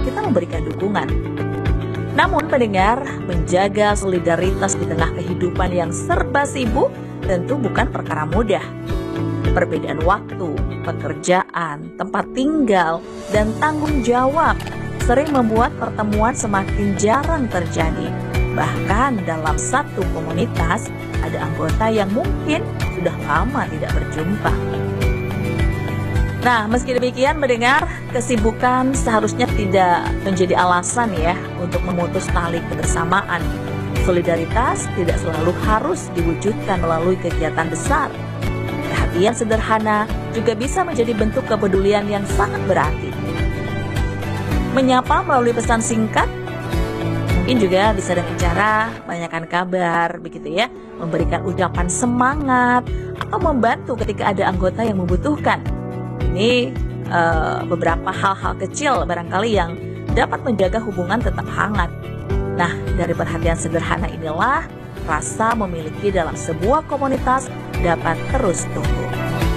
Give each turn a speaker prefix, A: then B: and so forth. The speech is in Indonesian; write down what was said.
A: kita memberikan dukungan. Namun pendengar, menjaga solidaritas di tengah kehidupan yang serba sibuk tentu bukan perkara mudah. Perbedaan waktu, pekerjaan, tempat tinggal, dan tanggung jawab sering membuat pertemuan semakin jarang terjadi. Bahkan dalam satu komunitas, ada anggota yang mungkin sudah lama tidak berjumpa. Nah, meski demikian mendengar, kesibukan seharusnya tidak menjadi alasan ya untuk memutus tali kebersamaan. Solidaritas tidak selalu harus diwujudkan melalui kegiatan besar. Perhatian sederhana juga bisa menjadi bentuk kepedulian yang sangat berarti. Menyapa melalui pesan singkat, mungkin juga bisa dengan cara banyakkan kabar, begitu ya, memberikan ucapan semangat, atau membantu ketika ada anggota yang membutuhkan. Ini beberapa hal-hal kecil barangkali yang dapat menjaga hubungan tetap hangat. Nah, dari perhatian sederhana inilah rasa memiliki dalam sebuah komunitas dapat terus tumbuh.